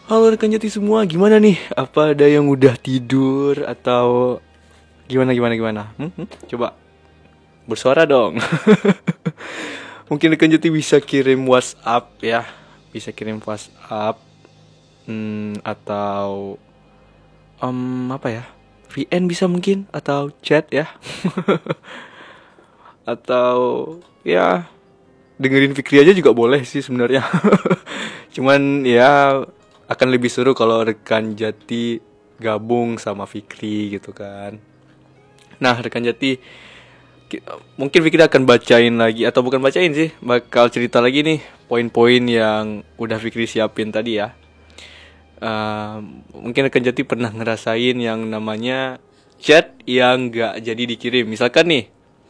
Halo rekan Jati semua, gimana nih? Apa ada yang udah tidur atau gimana? Coba bersuara dong. Mungkin rekan Jati bisa kirim WhatsApp ya, bisa kirim WhatsApp, atau apa ya? VN bisa mungkin atau chat ya, atau ya dengerin Fikri aja juga boleh sih sebenarnya. Cuman ya akan lebih seru kalau rekan Jati gabung sama Fikri gitu kan. Nah, rekan Jati, mungkin Fikri akan bacain lagi atau bukan bacain sih, bakal cerita lagi nih poin-poin yang udah Fikri siapin tadi ya. Eh, Mungkin rekan Jati pernah ngerasain yang namanya chat yang gak jadi dikirim. Misalkan nih,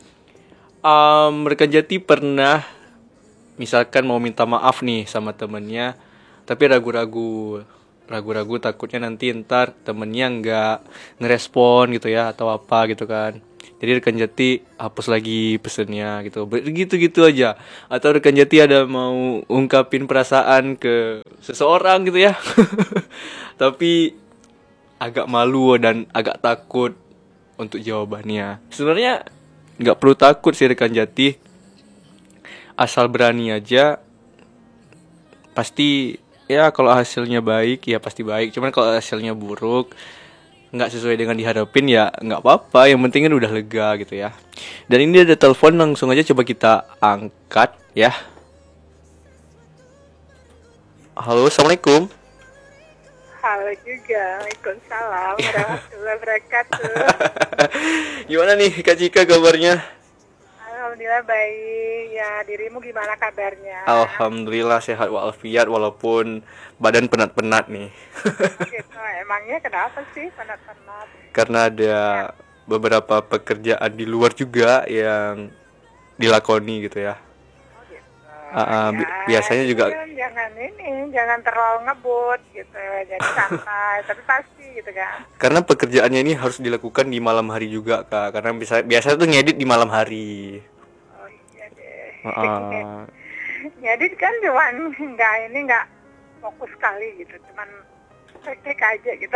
rekan Jati pernah misalkan mau minta maaf nih sama temennya, tapi ragu-ragu takutnya nanti ntar temennya nggak ngerespon gitu ya atau apa gitu kan. Jadi rekan Jati hapus lagi pesennya gitu, begitu aja. Atau rekan Jati ada mau ungkapin perasaan ke seseorang gitu ya, tapi agak malu dan agak takut untuk jawabannya. Sebenarnya nggak perlu takut sih rekan Jati, asal berani aja. Pasti ya kalau hasilnya baik ya pasti baik, cuman kalau hasilnya buruk nggak sesuai dengan diharapin ya nggak apa-apa, yang penting kan udah lega gitu ya. Dan ini ada telepon, langsung aja coba kita angkat ya. Halo, assalamualaikum. Halo juga, Waalaikumsalam warahmatullahi wabarakatuh. Gimana nih Kak Cika kabarnya? Alhamdulillah baik. Ya, dirimu gimana kabarnya? Alhamdulillah sehat walafiat walaupun badan penat-penat nih. Oh gitu, emangnya kenapa sih penat-penat? Karena ada Ya, beberapa pekerjaan di luar juga yang dilakoni gitu ya. oh gitu. Ya, Biasanya ini juga kan jangan terlalu ngebut gitu. Jadi santai, tapi pasti gitu kan. karena pekerjaannya ini harus dilakukan di malam hari juga Kak. Karena biasa tuh ngedit di malam hari. Oh iya deh. Uh, Jadi kan cuman nggak fokus sekali gitu, cuman tek aja gitu.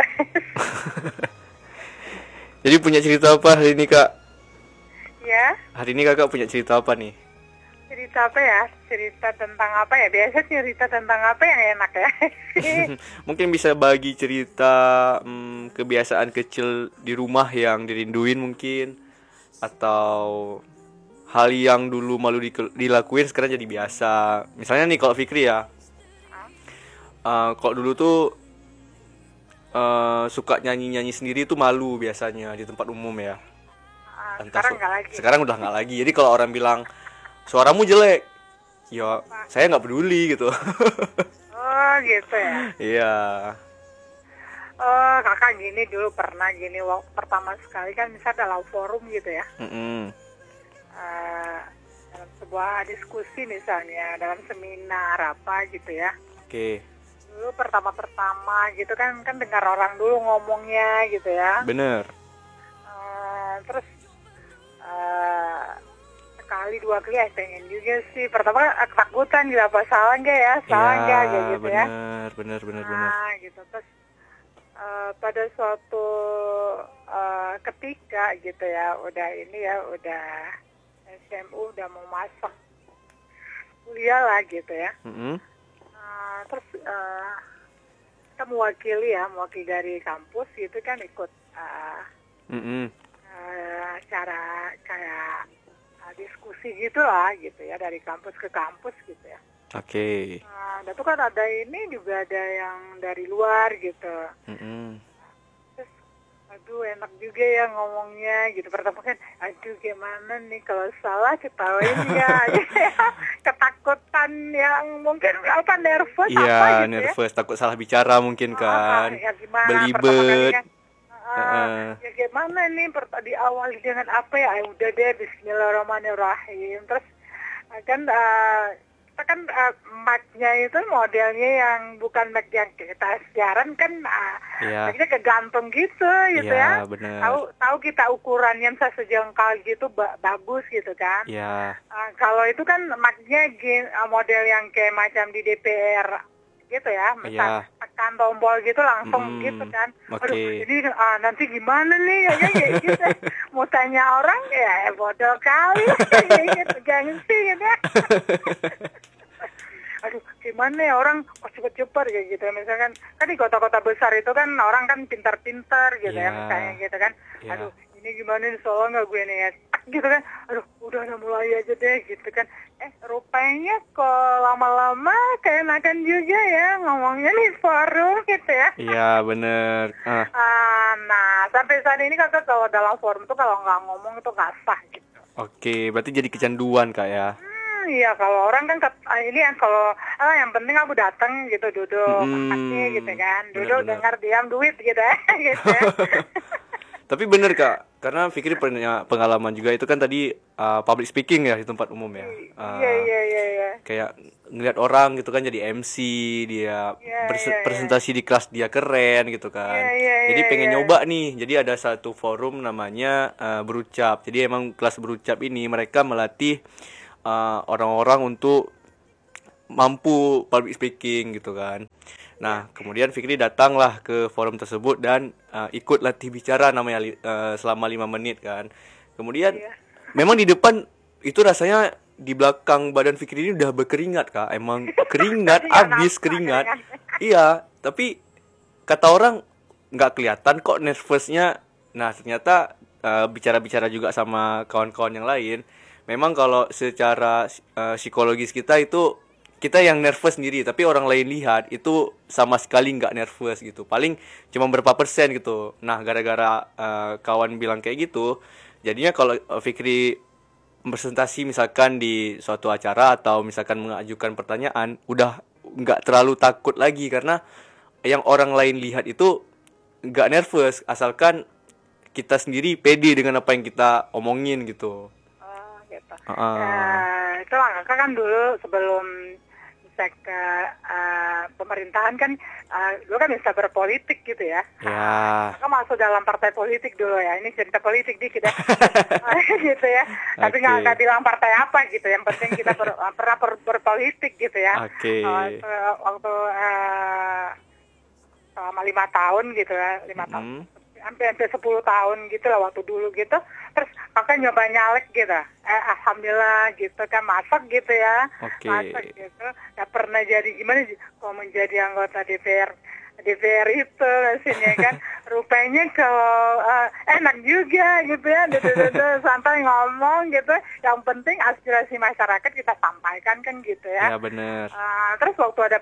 jadi punya cerita apa hari ini Kak? Ya. Hari ini Kakak punya cerita apa nih? Cerita apa ya? Cerita tentang apa ya? Biasa cerita tentang apa yang enak ya? Mungkin bisa bagi cerita, kebiasaan kecil di rumah yang dirinduin mungkin, atau hal yang dulu malu dilakuin sekarang jadi biasa. Misalnya nih kalau Fikri ya, kalau dulu tuh suka nyanyi-nyanyi sendiri tuh malu biasanya di tempat umum ya. Entah Sekarang nggak lagi. sekarang udah nggak lagi. Jadi kalau orang bilang suaramu jelek, ya Apa? saya nggak peduli gitu. Oh gitu ya. Iya. Oh kakak gini dulu pernah gini waktu pertama sekali kan misal dalam forum gitu ya. Mm-mm. Eh, Dalam sebuah diskusi misalnya dalam seminar apa gitu ya. Oke, Dulu pertama-pertama gitu kan dengar orang dulu ngomongnya gitu ya. bener. Terus eh, sekali dua kali ya pengen juga sih. Pertama kan ketakutan gitu apa salah nggak ya, salah nggak Iya, kayak gitu ya. bener. Nah gitu terus pada suatu ketika gitu ya udah SMU udah mau masuk kuliah lah gitu ya. Mm-mm. Terus kita mewakili dari kampus gitu kan ikut Mm-mm. acara kayak diskusi gitulah gitu ya dari kampus ke kampus gitu ya. Oke. Dan tuh kan ada ini juga ada yang dari luar gitu. Mm-mm. Terus aduh enak juga ya ngomongnya gitu. Pertama kan aduh gimana nih kalau salah ketawain ya. Ketakutan yang mungkin apa nervous Iya, apa gitu ya. nervous, takut salah bicara mungkin kan. Ya gimana pertama Belibet. kalinya ya gimana nih diawali dengan apa ya? Udah deh Bismillahirrahmanirrahim. Terus kan kita kan mic-nya itu modelnya yang bukan mic yang kita siaran kan Iya. mic-nya kegantung gitu Iya, ya. bener. Tahu kita ukurannya sejengkal gitu bagus gitu kan. Iya. Kalau itu kan mic-nya model yang kayak macam di DPR gitu ya, misal Iya. tekan tombol gitu langsung gitu kan. Aduh, Oke. ini nanti gimana nih kayak gitu. Mau tanya orang ya bodoh kali kayak gitu, gengsi gitu ya. Aduh, gimana ya orang kok cepet-cepet kayak gitu. Misalkan kan di kota-kota besar itu kan orang kan pintar-pintar gitu ya, Iya. misalnya gitu kan. Aduh, Iya. ini gimana nih soalnya nggak gue nih ya, tak gitu kan. Aduh, udah mulai aja deh gitu kan. Rupanya kok lama-lama keenakan juga ya ngomongnya nih forum gitu ya. Iya, bener. Nah, sampai saat ini kakak kalau dalam forum tuh kalau nggak ngomong itu nggak sah gitu. Oke, berarti jadi kecanduan Kak ya. Iya, kalau orang kan ini yang kalau yang penting aku datang gitu, duduk asik gitu kan, duduk Bener-bener. dengar diam duit gitu ya, gitu ya. Tapi bener Kak, karena Fikri punya pengalaman juga itu kan tadi public speaking ya di tempat umum ya. Iya, iya, iya, iya. Kayak ngeliat orang gitu kan jadi MC, dia Iya, iya, presentasi di kelas dia keren gitu kan. Iya, iya, Jadi iya, pengen iya. nyoba nih. Jadi ada satu forum namanya berucap. Jadi emang kelas berucap ini mereka melatih orang-orang untuk mampu public speaking gitu kan. Nah, kemudian Fikri datanglah ke forum tersebut dan ikut latih bicara namanya selama 5 menit kan. Kemudian Iya. memang di depan itu rasanya di belakang badan Fikri ini udah berkeringat Kak. Emang keringat, Iya, habis nampak keringat. keringat. Iya, tapi kata orang nggak kelihatan kok nervousnya. Nah, ternyata bicara-bicara juga sama kawan-kawan yang lain. Memang kalau secara psikologis kita itu kita yang nervous sendiri, tapi orang lain lihat itu sama sekali nggak nervous gitu. Paling cuma berapa persen gitu. Nah, gara-gara kawan bilang kayak gitu, jadinya kalau Fikri presentasi misalkan di suatu acara atau misalkan mengajukan pertanyaan, udah nggak terlalu takut lagi karena yang orang lain lihat itu nggak nervous, asalkan kita sendiri pede dengan apa yang kita omongin gitu. Oh, gitu. Ah, Itulah kakak kan dulu sebelum bisa ke pemerintahan kan, dulu kan bisa berpolitik gitu ya. ya. Kakak masuk dalam partai politik dulu ya. Ini cerita politik dikit ya. Gitu ya. Tapi Oke. nggak bilang partai apa gitu. Yang penting kita pernah berpolitik gitu ya. Oke. Waktu selama 5 tahun gitu ya, 5 tahun. Mm. Hampir 10 tahun gitu lah waktu dulu gitu. Terus kakak nyoba nyalek gitu. Alhamdulillah gitu kan, masak gitu ya. Oke. Masak gitu. Gak pernah jadi gimana kalau menjadi anggota DPR itu mesinnya kan. Rupanya kalau enak juga gitu ya. Santai ngomong gitu. Yang penting aspirasi masyarakat kita sampaikan kan gitu ya. Ya bener. Terus waktu ada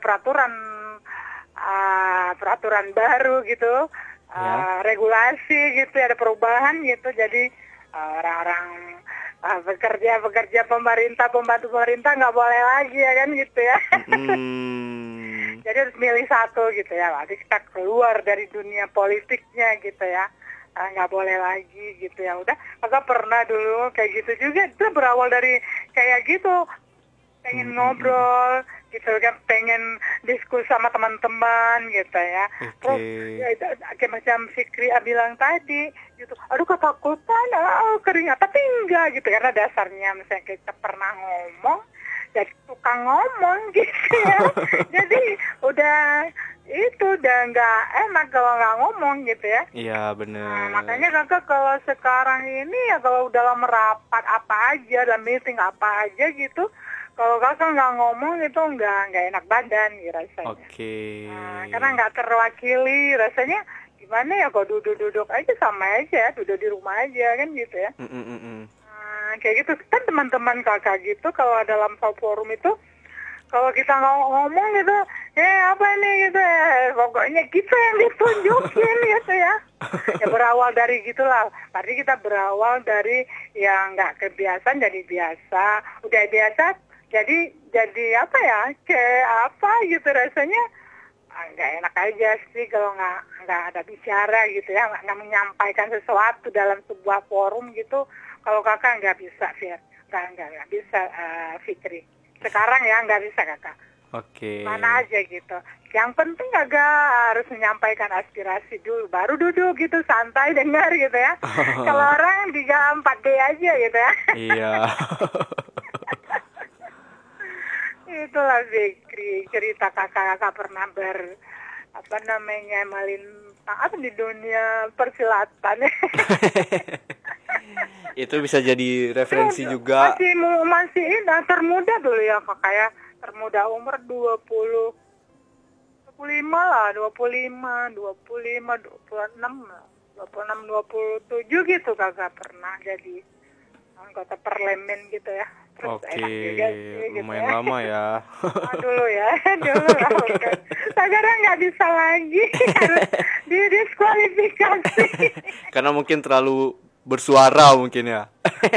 peraturan baru gitu, Ya. regulasi gitu, ada perubahan gitu, jadi orang-orang pekerja pemerintah, pembantu pemerintah nggak boleh lagi ya kan gitu ya. Mm. Jadi harus milih satu gitu ya, berarti kita keluar dari dunia politiknya gitu ya. Nggak boleh lagi gitu ya. Udah, kakak pernah dulu kayak gitu juga. Itu berawal dari kayak gitu, pengen ngobrol gitu kan, pengen diskusi sama teman-teman gitu ya. Terus ya, kayak macam Fikri bilang tadi gitu, aduh ketakutan, keringat, tapi enggak gitu karena dasarnya misalnya kita pernah ngomong jadi tukang ngomong gitu ya. Jadi udah nggak enak kalau nggak ngomong gitu ya. Iya bener. Makanya kakak kalau sekarang ini ya kalau dalam rapat apa aja, dalam meeting apa aja gitu, kalau kakak nggak ngomong itu nggak enak badan gitu rasanya. Oke. Karena nggak terwakili rasanya, gimana ya kalau duduk-duduk aja sama aja, duduk di rumah aja kan gitu ya. Kayak gitu kan teman-teman kakak gitu kalau dalam forum itu, kalau kita ngomong gitu, apa nih gitu ya, pokoknya kita yang ditunjukin gitu ya. Ya berawal dari gitulah, berarti kita berawal dari yang nggak kebiasaan jadi biasa, udah biasa jadi apa ya, kayak apa gitu rasanya, nggak enak aja sih kalau nggak ada bicara gitu ya, nggak menyampaikan sesuatu dalam sebuah forum gitu. Kalau kakak nggak bisa, Fir, nggak bisa, Fikri. Sekarang ya nggak bisa kakak. Oke. Mana aja gitu. Yang penting kakak harus menyampaikan aspirasi dulu, baru duduk gitu santai dengar gitu ya. Kalau orang 3-4D aja gitu ya. Iya. Itulah Fikri, cerita kakak-kakak pernah melintang di dunia persilatan. Itu bisa jadi referensi Itu juga. masih termuda dulu ya kakak ya, termuda umur 25 lah, 25, 25, 26 lah. 26, 27 gitu kakak pernah jadi anggota parlemen gitu ya. Terus Oke, enak juga sih gitu lumayan ya. lama ya. Dulu ya, dulu kan. Sekarang nggak bisa lagi, harus didiskualifikasi. Karena mungkin terlalu bersuara mungkin ya.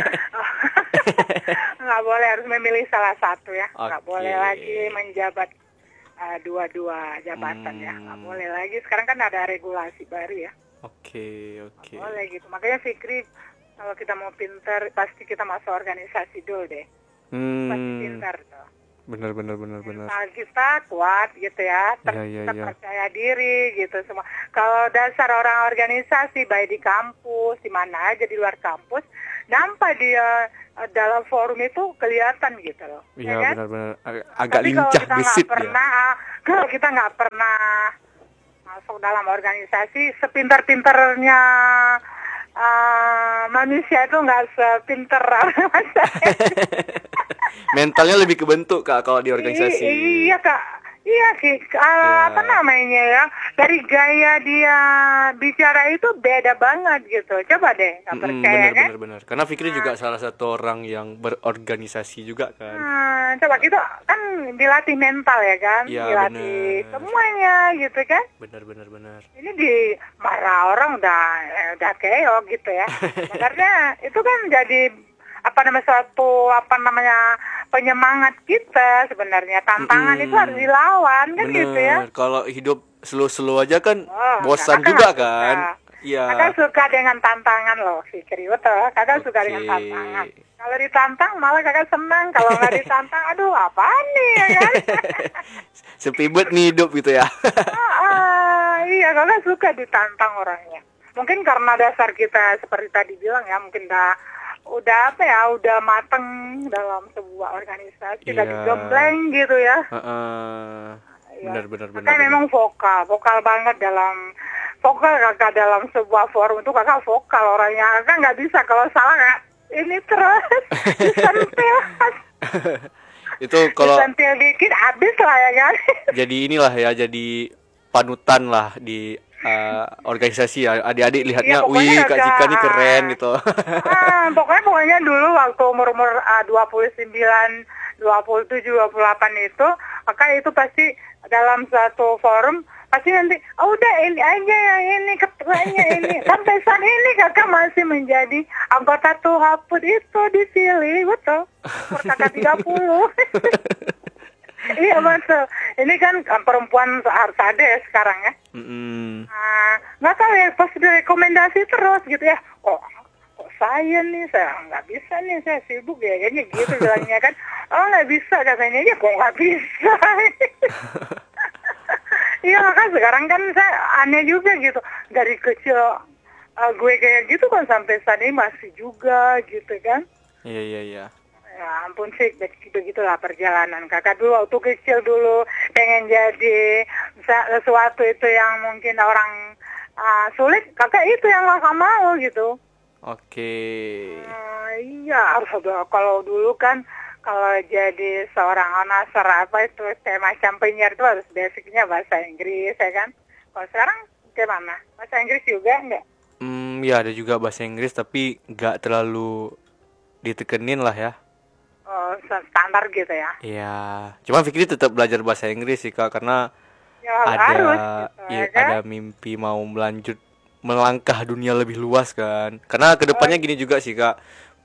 Nggak boleh, harus memilih salah satu ya. Nggak Oke. boleh lagi menjabat dua-dua jabatan ya. Nggak boleh lagi. Sekarang kan ada regulasi baru ya. Oke. Boleh gitu. Makanya Fikri, kalau kita mau pinter, pasti kita masuk organisasi dulu deh. Pasti pinter tuh. Benar. Mental kita kuat gitu ya, kita Iya. percaya diri gitu semua. Kalau dasar orang organisasi, baik di kampus, di mana aja di luar kampus, nampak dia dalam forum itu kelihatan gitu loh. Iya, ya kan? benar. Agak Tapi lincah gesit ya. kalau kita nggak pernah masuk dalam organisasi, sepintar-pintarnya manusia itu nggak sepintar Mentalnya lebih kebentuk Kak kalau di organisasi. Iya kak, iya sih. Apa namanya ya? Dari gaya dia bicara itu beda banget gitu. Coba deh, nggak percaya kan? Benar. Karena Fikri juga salah satu orang yang berorganisasi juga kan. Coba kita kan dilatih mental ya kan? Iya, Dilatih benar. semuanya gitu kan? Benar. Ini di marah orang udah keok gitu ya. Karena itu kan jadi suatu penyemangat kita sebenarnya. Tantangan itu harus dilawan kan gitu ya. Kalau hidup slow aja kan bosan kakak juga suka. kan. Iya. Kakak suka dengan tantangan loh, Fikri, betul. Kakak suka dengan tantangan. Kalau ditantang malah kakak senang. Kalau nggak ditantang, aduh apaan nih ya kan? Sepibet nih hidup gitu ya. Iya, kakak suka ditantang orangnya. Mungkin karena dasar kita seperti tadi bilang ya, mungkin udah mateng dalam sebuah organisasi, udah digembleng gitu ya. Benar. Kakak memang vokal banget kakak dalam sebuah forum itu kakak vokal orangnya. Kakak nggak bisa kalau salah nggak ini terus disentil. Itu kalau disentil dikit habis lah ya kan. Jadi inilah ya, jadi panutan lah di organisasi ya. Adik-adik lihatnya, wih Kak Cika nih keren gitu. Pokoknya dulu waktu umur 29, 27, 28 itu, maka itu pasti dalam satu forum pasti nanti udah ini aja yang ini ketuanya ini. Sampai saat ini kakak masih menjadi anggota Tuhaput itu dipilih betul. Kakak 30. Iya betul. Ini kan perempuan harus ada ya sekarang ya. Nggak tahu ya, pas direkomendasi terus gitu ya. Kok saya nggak bisa nih, saya sibuk ya kayaknya gitu bilangnya kan. Nggak bisa katanya, ya kok nggak bisa. Iya kan sekarang kan saya aneh juga gitu. Dari kecil gue kayak gitu kan sampai saat ini masih juga gitu kan. Iya. Ya ampun sih, begitulah perjalanan kakak dulu waktu kecil dulu pengen jadi sesuatu itu yang mungkin orang sulit, kakak itu yang kakak mau gitu. Oke. Iya, harus kalau dulu kan kalau jadi seorang announcer itu kayak macam penyiar itu harus basicnya bahasa Inggris ya kan. Kalau sekarang gimana? Bahasa Inggris juga enggak? Ya ada juga bahasa Inggris tapi nggak terlalu ditekenin lah ya. Standar gitu ya. Iya, cuma Fikri tetap belajar bahasa Inggris sih Kak, karena harus, gitu, ada mimpi mau melangkah dunia lebih luas kan. Karena kedepannya gini juga sih Kak,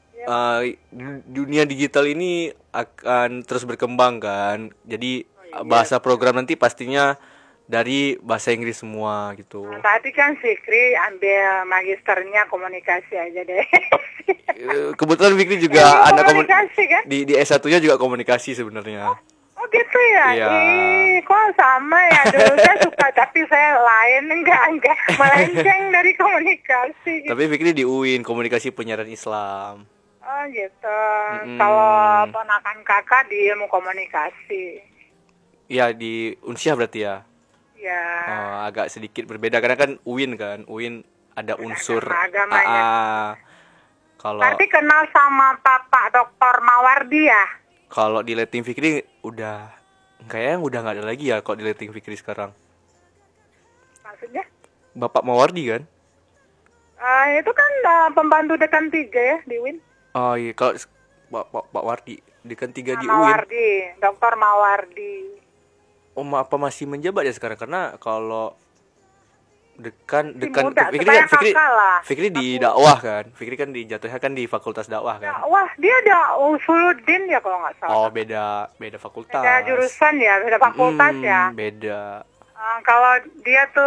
dunia digital ini akan terus berkembang kan. Jadi bahasa program nanti pastinya dari bahasa Inggris semua gitu. Tadi kan Fikri ambil magisternya komunikasi aja deh. Kebetulan Fikri juga anak komunikasi kan? Di S1-nya juga komunikasi sebenarnya. Oh gitu ya? Iya. Kok sama ya? Dulu saya suka, tapi saya lain. Enggak. Melenceng dari komunikasi. Tapi Fikri di UIN, komunikasi penyiaran Islam. Oh gitu. Kalau Mm-mm. ponakan kakak di ilmu komunikasi. Ya di Unsyah berarti ya. Ya, Oh, agak sedikit berbeda karena kan UIN ada ada unsur agama-agamanya. AA. Kalau Berarti kenal sama Bapak Dr. Mawardi ya? kalau di Letting Fikri udah kayaknya udah nggak ada lagi ya kalau di Letting Fikri sekarang. Maksudnya? Bapak Mawardi kan? Itu kan pembantu dekan 3 ya di Win. Oh iya, kalau Pak Wardi di kan 3 di UIN. Mawardi, Dr. Mawardi. Oh, apa masih menjabat ya sekarang? Karena kalau Si dekan muda, Fikri supaya kan kakak lah. Fikri di Aku, dakwah kan. Fikri kan dijatuhnya kan di fakultas dakwah kan. wah dia ada Usuluddin ya kalau nggak Oh, salah. beda Beda fakultas. jurusan ya, beda fakultas ya. Beda. Kalau dia tuh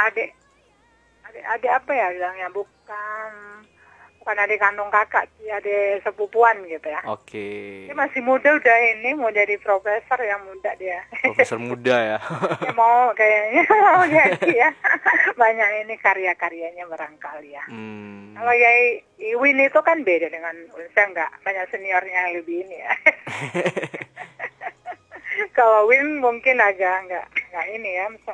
adik apa ya bilangnya, bukan adik kandung kakak sih, adik sepupuan gitu ya. Oke. Dia masih muda, udah ini mau jadi profesor yang muda dia. Profesor muda ya. Dia mau kayaknya mau jadi ya. Banyak ini karya-karyanya barangkali ya. Kalau Yai Iwin itu kan beda dengan Unsa, nggak banyak seniornya yang lebih ini ya. Kalau Win mungkin agak nggak ini ya,